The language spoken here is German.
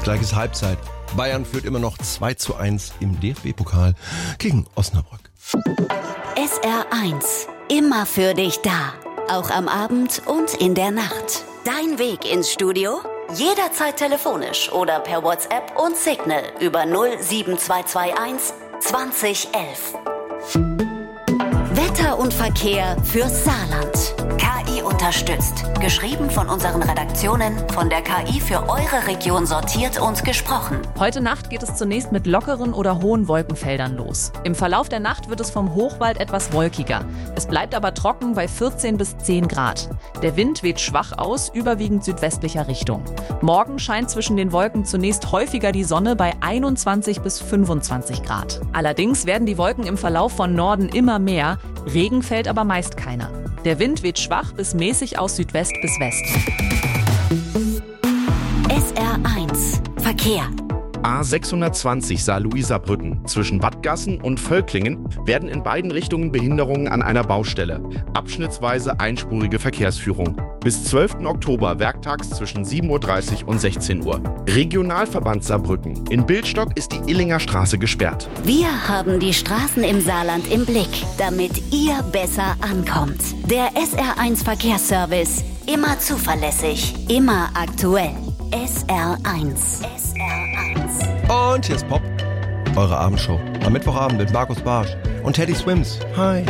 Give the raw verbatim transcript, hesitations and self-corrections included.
Gleich ist Halbzeit. Bayern führt immer noch zwei zu eins im D F B-Pokal gegen Osnabrück. S R eins. Immer für dich da. Auch am Abend und in der Nacht. Dein Weg ins Studio? Jederzeit telefonisch oder per WhatsApp und Signal über null sieben zwei zwei eins zwanzig elf. Wetter und Verkehr fürs Saarland. K I unterstützt. Geschrieben von unseren Redaktionen, von der K I für eure Region sortiert und gesprochen. Heute Nacht geht es zunächst mit lockeren oder hohen Wolkenfeldern los. Im Verlauf der Nacht wird es vom Hochwald etwas wolkiger. Es bleibt aber trocken bei vierzehn bis zehn Grad. Der Wind weht schwach aus, überwiegend südwestlicher Richtung. Morgen scheint zwischen den Wolken zunächst häufiger die Sonne bei einundzwanzig bis fünfundzwanzig Grad. Allerdings werden die Wolken im Verlauf von Norden immer mehr, Regen fällt aber meist keiner. Der Wind weht schwach bis mäßig aus Südwest bis West. S R eins. Verkehr. A sechshundertzwanzig Saar-Luisa-Brücken. Zwischen Wattgassen und Völklingen werden in beiden Richtungen Behinderungen an einer Baustelle. Abschnittsweise einspurige Verkehrsführung. Bis zwölften Oktober werktags zwischen sieben Uhr dreißig und sechzehn Uhr. Regionalverband Saarbrücken. In Bildstock ist die Illinger Straße gesperrt. Wir haben die Straßen im Saarland im Blick, damit ihr besser ankommt. Der S R eins Verkehrsservice. Immer zuverlässig, immer aktuell. S R eins. S R eins. Und hier ist Pop, eure Abendshow. Am Mittwochabend mit Markus Barsch und Teddy Swims. Hi.